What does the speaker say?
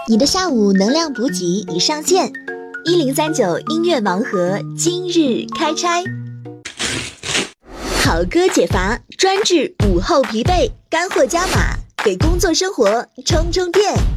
你的下午能量补给已上线，1039音乐盲盒今日开拆。好歌解乏，专治午后疲惫，干货加码，给工作生活充充电。